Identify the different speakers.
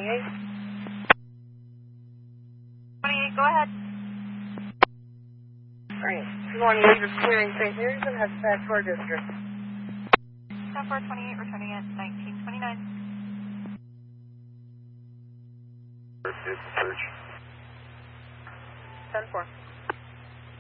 Speaker 1: 28, go ahead.
Speaker 2: Alright, 28 is clearing St. Mary's and heads back to our district.
Speaker 1: 10-4, 28, returning at 1929.
Speaker 3: Search.
Speaker 2: 10-4.